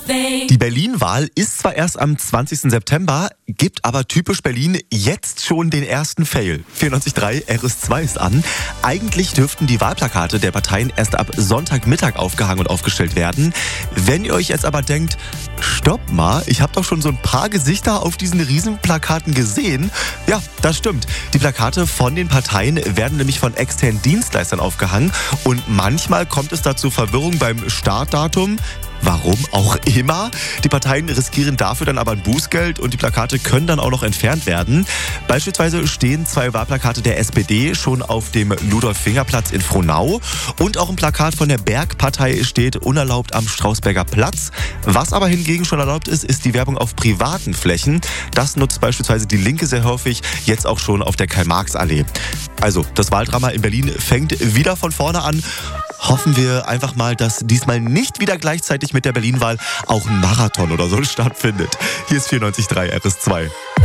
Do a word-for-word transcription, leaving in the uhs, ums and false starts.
Die Berlin-Wahl ist zwar erst am zwanzigsten September, gibt aber typisch Berlin jetzt schon den ersten Fail. vierundneunzig Komma drei R S zwei ist an. Eigentlich dürften die Wahlplakate der Parteien erst ab Sonntagmittag aufgehangen und aufgestellt werden. Wenn ihr euch jetzt aber denkt, stopp mal, ich habe doch schon so ein paar Gesichter auf diesen Riesenplakaten gesehen. Ja, das stimmt. Die Plakate von den Parteien werden nämlich von externen Dienstleistern aufgehangen und manchmal kommt es da zu Verwirrung beim Startdatum. Warum auch immer. Die Parteien riskieren dafür dann aber ein Bußgeld und die Plakate können dann auch noch entfernt werden. Beispielsweise stehen zwei Wahlplakate der S P D schon auf dem Ludolf-Finger-Platz in Frohnau und auch ein Plakat von der Bergpartei steht unerlaubt am Strausberger Platz. Was aber hingegen schon erlaubt ist, ist die Werbung auf privaten Flächen. Das nutzt beispielsweise die Linke sehr häufig, jetzt auch schon auf der Karl-Marx-Allee. Also, das Wahldrama in Berlin fängt wieder von vorne an. Hoffen wir einfach mal, dass diesmal nicht wieder gleichzeitig mit der Berlin-Wahl auch ein Marathon oder so stattfindet. Hier ist vierundneunzig Komma drei R S zwei.